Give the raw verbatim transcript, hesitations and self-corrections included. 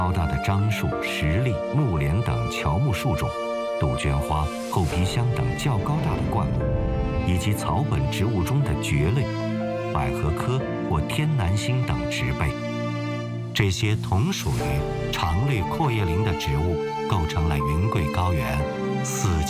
高大的樟树、石栗、木莲等乔木树种，杜鹃花、厚皮香等较高大的灌木，以及草本植物中的蕨类、百合科或天南星等植被。这些同属于常绿阔叶林的植物，构成了云贵高原四季